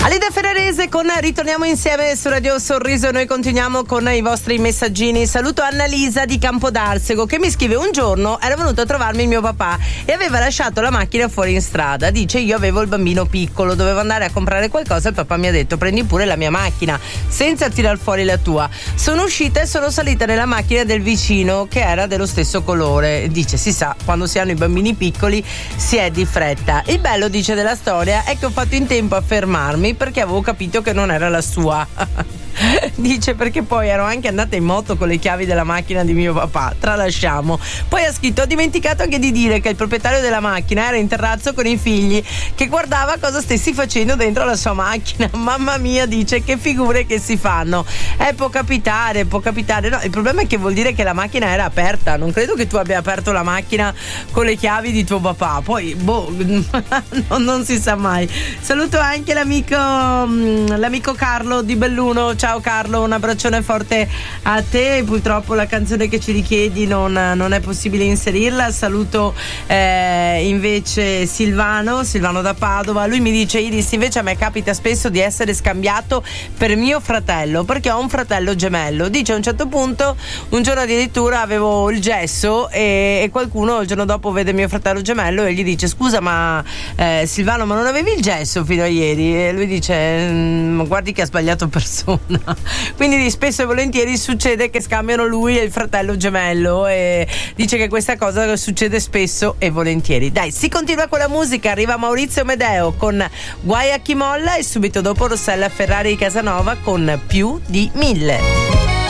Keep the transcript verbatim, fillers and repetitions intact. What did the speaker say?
Alida Ferrarese con Ritorniamo insieme su Radio Sorriso. Noi continuiamo con i vostri messaggini. Saluto Annalisa di Campodarsego che mi scrive: un giorno era venuto a trovarmi il mio papà e aveva lasciato la macchina fuori in strada. Dice: io avevo il bambino piccolo, dovevo andare a comprare qualcosa, il papà mi ha detto: prendi pure la mia macchina senza tirar fuori la tua. Sono uscita e sono salita nella macchina del vicino che era dello stesso colore. Dice: si sa, quando si hanno i bambini piccoli si è di fretta. Il bello, dice, della storia è che ho fatto in tempo a fermarmi perché avevo capito che non era la sua. Dice: perché poi ero anche andata in moto con le chiavi della macchina di mio papà. Tralasciamo. Poi ha scritto: ho dimenticato anche di dire che il proprietario della macchina era in terrazzo con i figli che guardava cosa stessi facendo dentro la sua macchina. Mamma mia, dice, che figure che si fanno. Eh, può capitare, può capitare. No, il problema è che vuol dire che la macchina era aperta. Non credo che tu abbia aperto la macchina con le chiavi di tuo papà. Poi, boh, non, non si sa mai. Saluto anche l'amico l'amico Carlo di Belluno. Ciao Carlo, un abbraccione forte a te. Purtroppo la canzone che ci richiedi non, non è possibile inserirla. Saluto eh, invece Silvano, Silvano da Padova. Lui mi dice: Iris, invece a me capita spesso di essere scambiato per mio fratello perché ho un fratello gemello. Dice: a un certo punto, un giorno addirittura avevo il gesso e, e qualcuno il giorno dopo vede mio fratello gemello e gli dice: scusa, ma eh, Silvano, ma non avevi il gesso fino a ieri? E lui dice: guardi che ha sbagliato persona. Quindi spesso e volentieri succede che scambiano lui e il fratello gemello, e dice che questa cosa succede spesso e volentieri. Dai, si continua con la musica. Arriva Maurizio Medeo con Guai a chi molla e subito dopo Rossella Ferrari di Casanova con Più di mille.